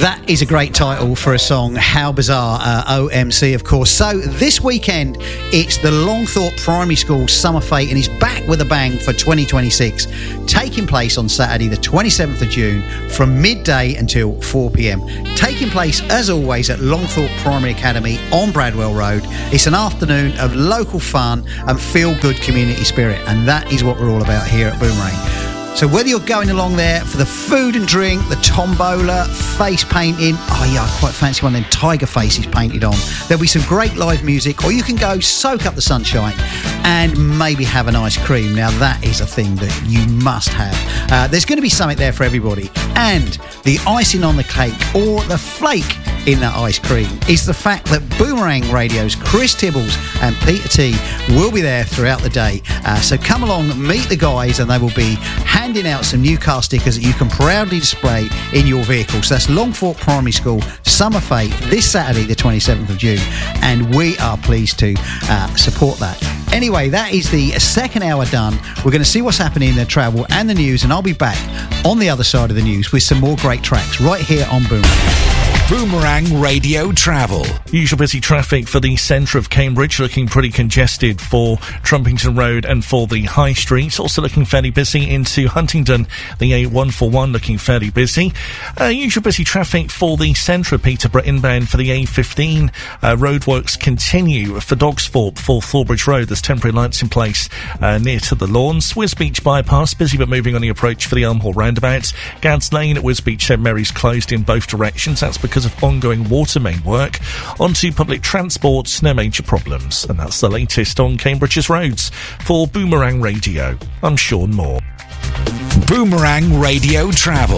That is a great title for a song. How bizarre. OMC, of course. So this weekend, it's the Longthorpe Primary School Summer Fete, and it's back with a bang for 2026, taking place on Saturday the 27th of June from midday until 4pm. Taking place, as always, at Longthorpe Primary Academy on Bradwell Road. It's an afternoon of local fun and feel-good community spirit, and that is what we're all about here at Boomerang. So whether you're going along there for the food and drink, the tombola, face painting, oh yeah, I quite fancy one of them tiger faces painted on. There'll be some great live music, or you can go soak up the sunshine and maybe have an ice cream. Now that is a thing that you must have. There's going to be something there for everybody. And the icing on the cake, or the flake in that ice cream, is the fact that Boomerang Radio's Chris Tibbles and Peter T will be there throughout the day. So come along, meet the guys, and they will be handing out some new car stickers that you can proudly display in your vehicle. So that's Longthorpe Primary School Summer Fete this Saturday the 27th of June, and we are pleased to support that. Anyway, that is the second hour done. We're going to see what's happening in the travel and the news, and I'll be back on the other side of the news with some more great tracks right here on Boomerang. Boomerang Radio Travel. Usual busy traffic for the centre of Cambridge, looking pretty congested for Trumpington Road and for the High Street. Also looking fairly busy into Huntingdon. The A141 looking fairly busy. Usual busy traffic for the centre of Peterborough inbound for the A15. Roadworks continue for Dogsthorpe for Thorbridge Road. There's temporary lights in place near to the lawn. Wisbeach bypass, busy but moving on the approach for the Elmhall roundabout. Gads Lane at Wisbeach St Mary's closed in both directions. That's because of ongoing water main work. Onto public transport, no major problems. And that's the latest on Cambridge's roads. For Boomerang Radio, I'm Sean Moore. Boomerang Radio Travel.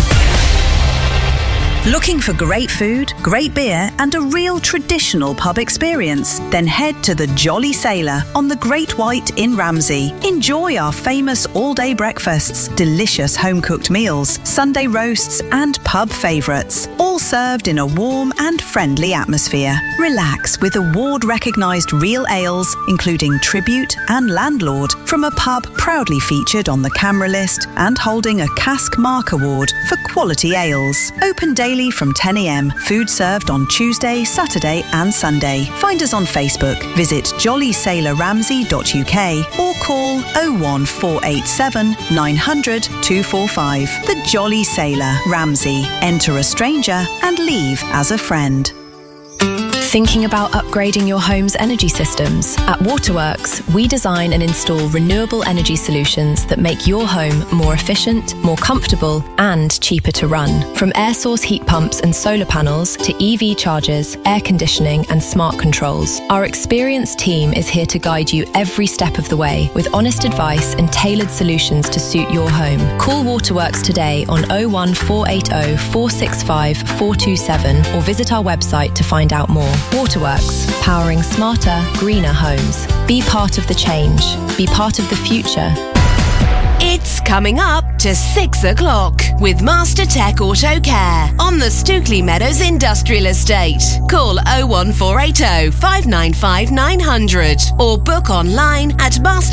Looking for great food, great beer and a real traditional pub experience? Then head to the Jolly Sailor on the Great White in Ramsey. Enjoy our famous all-day breakfasts, delicious home-cooked meals, Sunday roasts and pub favourites, all served in a warm and friendly atmosphere. Relax with award-recognised real ales, including Tribute and Landlord, from a pub proudly featured on the camera list and holding a Cask Mark Award for quality ales. Open daily from 10am. Food served on Tuesday, Saturday and Sunday. Find us on Facebook. Visit jollysailorramsey.uk or call 01487 900 245. The Jolly Sailor, Ramsey. Enter a stranger and leave as a friend. Thinking about upgrading your home's energy systems? At Waterworks, we design and install renewable energy solutions that make your home more efficient, more comfortable, and cheaper to run. From air source heat pumps and solar panels to EV chargers, air conditioning, and smart controls, our experienced team is here to guide you every step of the way with honest advice and tailored solutions to suit your home. Call Waterworks today on 01480 465 427 or visit our website to find out more. Waterworks, powering smarter, greener homes. Be part of the change. Be part of the future. It's coming up to 6 o'clock with Master Tech Auto Care on the Stookley Meadows Industrial Estate. Call 01480 595 900 or book online at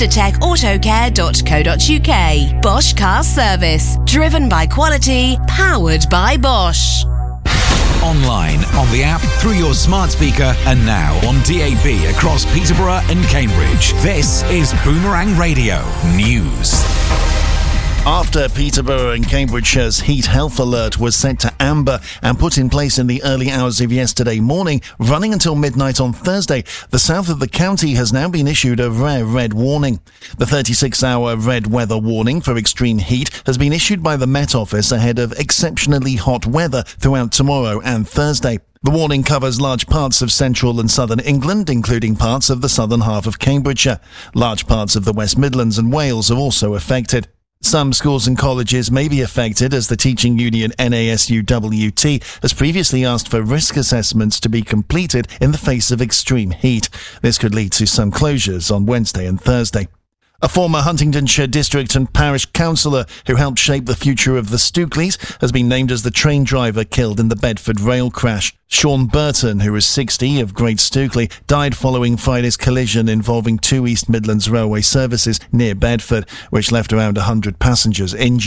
mastertechautocare.co.uk. Bosch Car Service, driven by quality, powered by Bosch. Online, on the app, through your smart speaker, and now on DAB across Peterborough and Cambridge. This is Boomerang Radio News. After Peterborough and Cambridgeshire's heat health alert was set to amber and put in place in the early hours of yesterday morning, running until midnight on Thursday, the south of the county has now been issued a rare red warning. The 36-hour red weather warning for extreme heat has been issued by the Met Office ahead of exceptionally hot weather throughout tomorrow and Thursday. The warning covers large parts of central and southern England, including parts of the southern half of Cambridgeshire. Large parts of the West Midlands and Wales are also affected. Some schools and colleges may be affected as the teaching union NASUWT has previously asked for risk assessments to be completed in the face of extreme heat. This could lead to some closures on Wednesday and Thursday. A former Huntingdonshire district and parish councillor who helped shape the future of the Stookleys has been named as the train driver killed in the Bedford rail crash. Sean Burton, who was 60, of Great Stookley, died following Friday's collision involving two East Midlands Railway services near Bedford, which left around 100 passengers injured.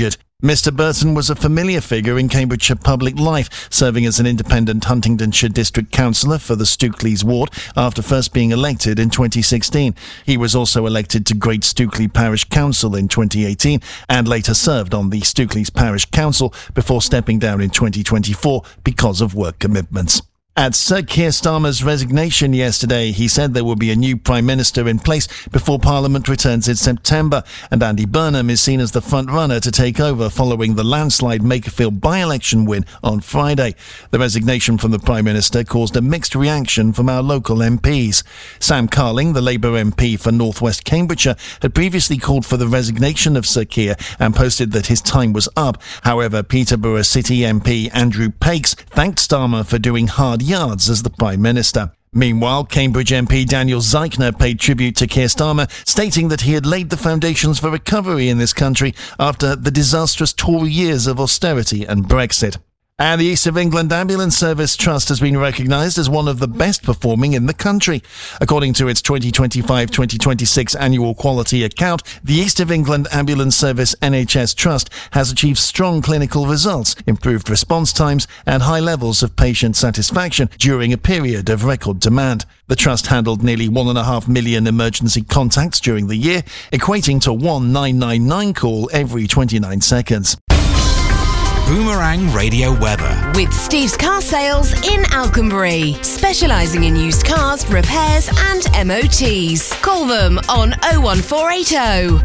Mr. Burton was a familiar figure in Cambridgeshire public life, serving as an independent Huntingdonshire District Councillor for the Stookley's ward after first being elected in 2016. He was also elected to Great Stookley Parish Council in 2018 and later served on the Stookley's Parish Council before stepping down in 2024 because of work commitments. At Sir Keir Starmer's resignation yesterday, he said there will be a new Prime Minister in place before Parliament returns in September, and Andy Burnham is seen as the front-runner to take over following the landslide Makerfield by-election win on Friday. The resignation from the Prime Minister caused a mixed reaction from our local MPs. Sam Carling, the Labour MP for North West Cambridgeshire, had previously called for the resignation of Sir Keir and posted that his time was up. However, Peterborough City MP Andrew Pakes thanked Starmer for doing hard yards as the Prime Minister. Meanwhile, Cambridge MP Daniel Zeichner paid tribute to Keir Starmer, stating that he had laid the foundations for recovery in this country after the disastrous Tory years of austerity and Brexit. And the East of England Ambulance Service Trust has been recognised as one of the best performing in the country. According to its 2025-2026 annual quality account, the East of England Ambulance Service NHS Trust has achieved strong clinical results, improved response times and high levels of patient satisfaction during a period of record demand. The Trust handled nearly 1.5 million emergency contacts during the year, equating to one 999 call every 29 seconds. Boomerang Radio weather. With Steve's Car Sales in Alconbury, specialising in used cars, repairs and MOTs. Call them on 01480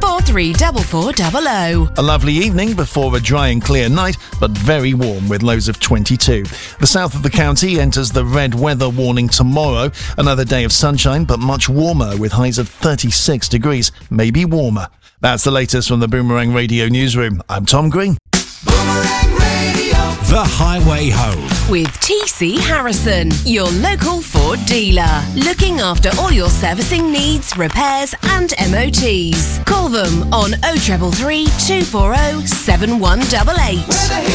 434400. A lovely evening before a dry and clear night, but very warm with lows of 22. The south of the county enters the red weather warning tomorrow. Another day of sunshine, but much warmer with highs of 36 degrees, maybe warmer. That's the latest from the Boomerang Radio newsroom. I'm Tom Green. Boomerang Radio. The Highway Home. With TC Harrison, your local Ford dealer. Looking after all your servicing needs, repairs and MOTs. Call them on 0333 240 7188.